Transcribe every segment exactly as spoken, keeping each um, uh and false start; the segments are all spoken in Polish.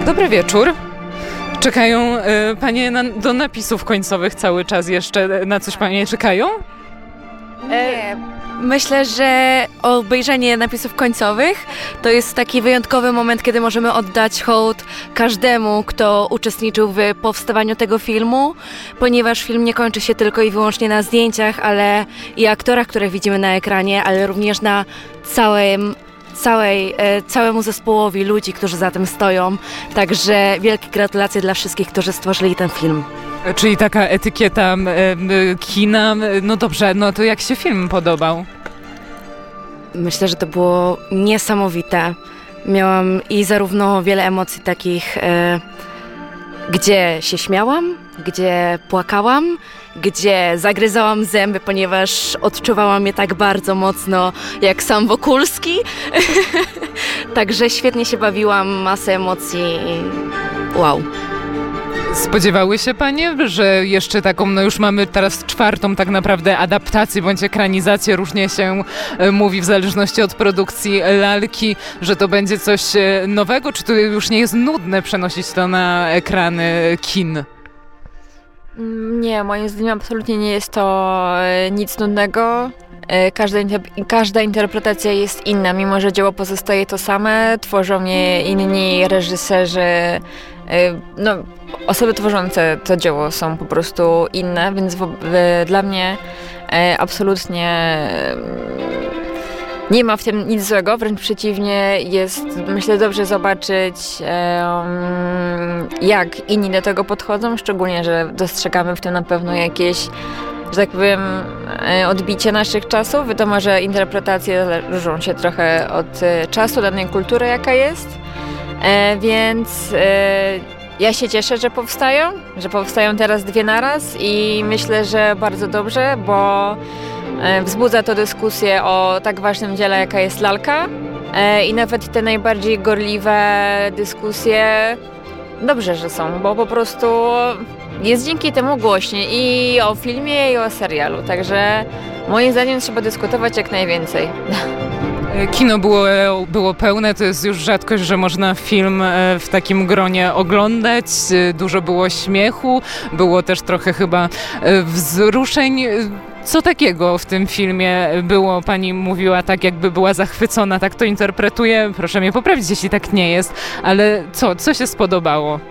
Dobry wieczór. Czekają y, panie na, do napisów końcowych cały czas jeszcze. Na coś panie czekają? Nie. Myślę, że obejrzenie napisów końcowych to jest taki wyjątkowy moment, kiedy możemy oddać hołd każdemu, kto uczestniczył w powstawaniu tego filmu, ponieważ film nie kończy się tylko i wyłącznie na zdjęciach, ale i aktorach, które widzimy na ekranie, ale również na całym Całej, e, całemu zespołowi ludzi, którzy za tym stoją. Także wielkie gratulacje dla wszystkich, którzy stworzyli ten film. Czyli taka etykieta y, y, kina. No dobrze, no to jak się film podobał? Myślę, że to było niesamowite. Miałam i zarówno wiele emocji takich, e, gdzie się śmiałam, gdzie płakałam, gdzie zagryzałam zęby, ponieważ odczuwałam je tak bardzo mocno, jak sam Wokulski. Także świetnie się bawiłam, masę emocji i wow. Spodziewały się panie, że jeszcze taką, no już mamy teraz czwartą tak naprawdę adaptację bądź ekranizację, różnie się e, mówi w zależności od produkcji lalki, że to będzie coś e, nowego, czy to już nie jest nudne przenosić to na ekrany kin? Nie, moim zdaniem absolutnie nie jest to e, nic nudnego. E, każda, inter- każda interpretacja jest inna, mimo że dzieło pozostaje to same, tworzą je inni reżyserzy, e, no, osoby tworzące to dzieło są po prostu inne, więc w, w, dla mnie e, absolutnie e, nie ma w tym nic złego, wręcz przeciwnie, jest, myślę, dobrze zobaczyć, um, jak inni do tego podchodzą, szczególnie, że dostrzegamy w tym na pewno jakieś, że tak powiem, odbicie naszych czasów. Wiadomo, że interpretacje różnią się trochę od czasu, danej kultury, jaka jest, e, więc e, ja się cieszę, że powstają, że powstają teraz dwie naraz i myślę, że bardzo dobrze, bo wzbudza to dyskusję o tak ważnym dziele, jaka jest lalka, i nawet te najbardziej gorliwe dyskusje dobrze, że są, bo po prostu jest dzięki temu głośniej i o filmie, i o serialu, także moim zdaniem trzeba dyskutować jak najwięcej. Kino było, było pełne, to jest już rzadkość, że można film w takim gronie oglądać. Dużo było śmiechu, było też trochę chyba wzruszeń. Co takiego w tym filmie było? Pani mówiła tak, jakby była zachwycona, tak to interpretuję. Proszę mnie poprawić, jeśli tak nie jest, ale co, co się spodobało?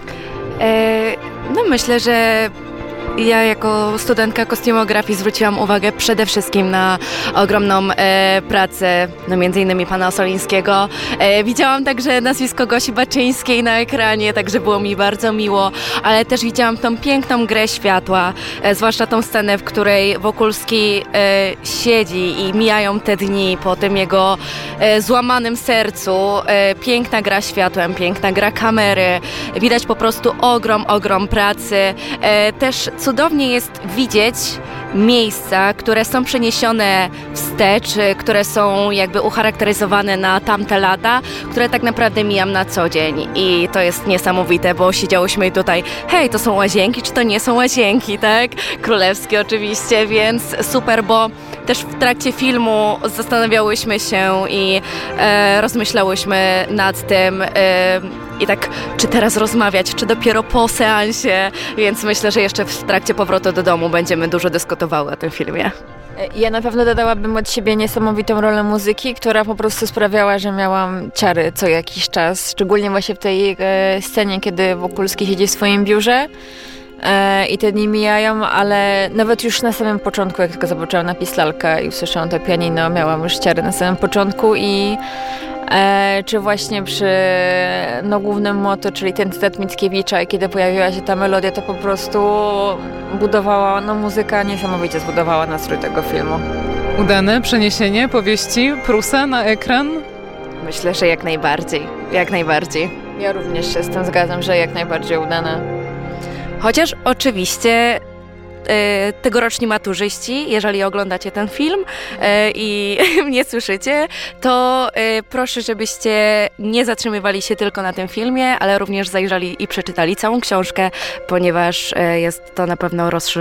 E, no myślę, że ja jako studentka kostiumografii zwróciłam uwagę przede wszystkim na ogromną e, pracę, no między innymi pana Osolińskiego. E, widziałam także nazwisko Gosi Baczyńskiej na ekranie, także było mi bardzo miło, ale też widziałam tą piękną grę światła, e, zwłaszcza tą scenę, w której Wokulski e, siedzi i mijają te dni po tym jego e, złamanym sercu. E, piękna gra światłem, piękna gra kamery, widać po prostu ogrom, ogrom pracy. E, też cudownie jest widzieć miejsca, które są przeniesione wstecz, które są jakby ucharakteryzowane na tamte lata, które tak naprawdę mijam na co dzień i to jest niesamowite, bo siedziałyśmy tutaj, hej, to są łazienki, czy to nie są łazienki, tak? Królewskie oczywiście, więc super, bo też w trakcie filmu zastanawiałyśmy się i e, rozmyślałyśmy nad tym e, i tak, czy teraz rozmawiać, czy dopiero po seansie, więc myślę, że jeszcze w trakcie powrotu do domu będziemy dużo dyskutowały o tym filmie. Ja na pewno dodałabym od siebie niesamowitą rolę muzyki, która po prostu sprawiała, że miałam ciary co jakiś czas, szczególnie właśnie w tej e, scenie, kiedy Wokulski siedzi w swoim biurze e, i te dni mijają, ale nawet już na samym początku, jak tylko zobaczyłam napis lalka i usłyszałam to pianino, miałam już ciary na samym początku i E, czy właśnie przy no, głównym motto, czyli ten cytat Mickiewicza, i kiedy pojawiła się ta melodia, to po prostu budowała, no muzyka niesamowicie zbudowała nastrój tego filmu. Udane przeniesienie powieści Prusa na ekran? Myślę, że jak najbardziej, jak najbardziej. Ja również się z tym zgadzam, że jak najbardziej udane. Chociaż oczywiście e, tegoroczni maturzyści, jeżeli oglądacie ten film e, i mnie słyszycie, to e, proszę, żebyście nie zatrzymywali się tylko na tym filmie, ale również zajrzeli i przeczytali całą książkę, ponieważ e, jest to na pewno rozszerzone